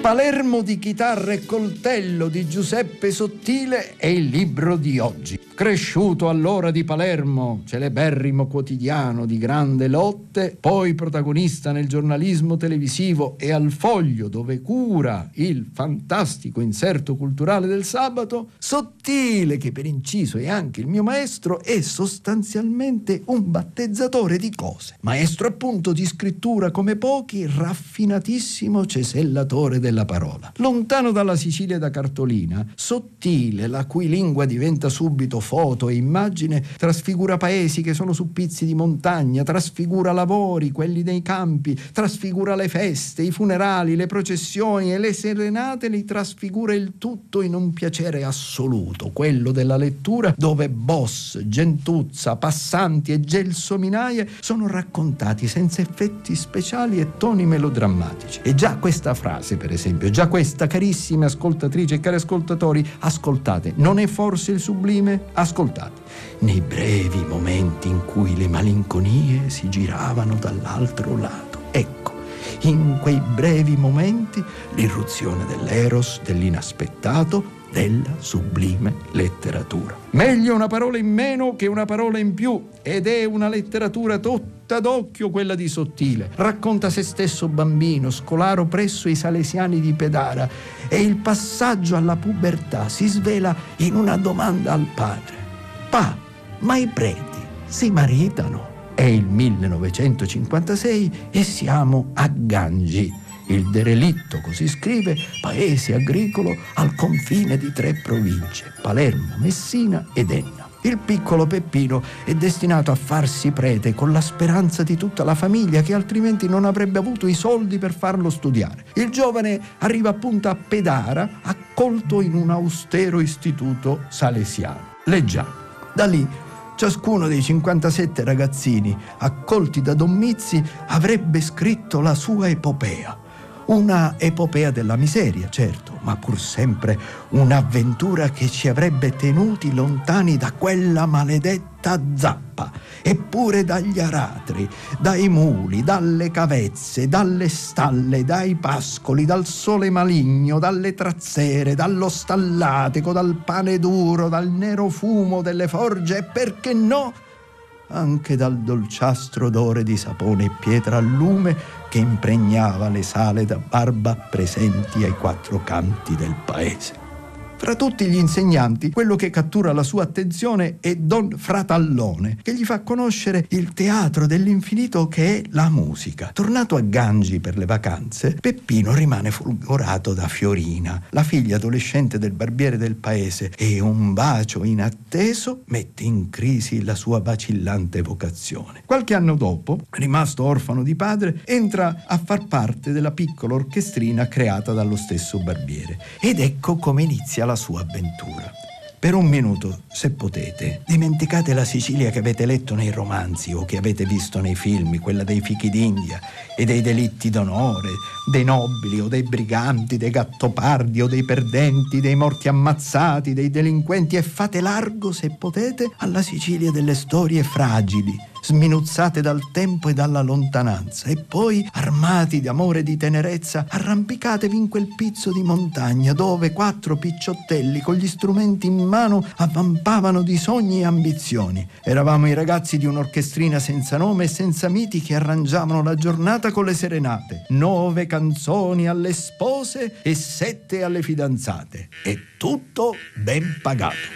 Palermo di chitarra e coltello di Giuseppe Sottile è il libro di oggi. Cresciuto all'ora di Palermo, celeberrimo quotidiano di grande lotte, poi protagonista nel giornalismo televisivo e al Foglio, dove cura il fantastico inserto culturale del sabato, Sottile, che per inciso è anche il mio maestro, è sostanzialmente un battezzatore di cose. Maestro appunto di scrittura come pochi, raffinatissimo cesellatore della parola. Lontano dalla Sicilia da cartolina, Sottile, la cui lingua diventa subito foto e immagine, trasfigura paesi che sono su pizzi di montagna, trasfigura lavori, quelli dei campi, trasfigura le feste, i funerali, le processioni e le serenate, li trasfigura il tutto in un piacere assoluto, quello della lettura, dove boss, gentuzza, passanti e gelsominaie sono raccontati senza effetti speciali e toni melodrammatici. E già questa frase, per esempio, già questa, carissime ascoltatrici e cari ascoltatori, ascoltate, non è forse il sublime? Ascoltate. Nei brevi momenti in cui le malinconie si giravano dall'altro lato. Ecco, in quei brevi momenti l'irruzione dell'eros, dell'inaspettato, della sublime letteratura. Meglio una parola in meno che una parola in più, ed è una letteratura tutta d'occhio quella di Sottile. Racconta se stesso bambino, scolaro presso i salesiani di Pedara, e il passaggio alla pubertà si svela in una domanda al padre: "Pa, ma i preti si maritano?" È il 1956 e siamo a Gangi, il derelitto, così scrive, paese agricolo al confine di 3 province, Palermo, Messina ed Enna. Il piccolo Peppino è destinato a farsi prete con la speranza di tutta la famiglia, che altrimenti non avrebbe avuto i soldi per farlo studiare. Il giovane arriva appunto a Pedara, accolto in un austero istituto salesiano. Leggiamo. Da lì ciascuno dei 57 ragazzini accolti da Don Mizzi avrebbe scritto la sua epopea. Una epopea della miseria, certo, ma pur sempre un'avventura che ci avrebbe tenuti lontani da quella maledetta zappa, eppure dagli aratri, dai muli, dalle cavezze, dalle stalle, dai pascoli, dal sole maligno, dalle trazzere, dallo stallatico, dal pane duro, dal nero fumo delle forge e, perché no, anche dal dolciastro odore di sapone e pietra al lume che impregnava le sale da barba presenti ai 4 canti del paese. Fra tutti gli insegnanti, quello che cattura la sua attenzione è Don Fratallone, che gli fa conoscere il teatro dell'infinito che è la musica. Tornato a Gangi per le vacanze, Peppino rimane folgorato da Fiorina, la figlia adolescente del barbiere del paese, e un bacio inatteso mette in crisi la sua vacillante vocazione. Qualche anno dopo, rimasto orfano di padre, entra a far parte della piccola orchestrina creata dallo stesso barbiere. Ed ecco come inizia la sua avventura. Per un minuto, se potete, dimenticate la Sicilia che avete letto nei romanzi o che avete visto nei film, quella dei fichi d'India e dei delitti d'onore, dei nobili o dei briganti, dei gattopardi o dei perdenti, dei morti ammazzati, dei delinquenti, e fate largo, se potete, alla Sicilia delle storie fragili, sminuzzate dal tempo e dalla lontananza, e poi, armati d'amore e di tenerezza, arrampicatevi in quel pizzo di montagna dove 4 picciottelli con gli strumenti in mano avvampavano di sogni e ambizioni. Eravamo i ragazzi di un'orchestrina senza nome e senza miti che arrangiavano la giornata con le serenate. 9 canzoni alle spose e 7 alle fidanzate. E tutto ben pagato.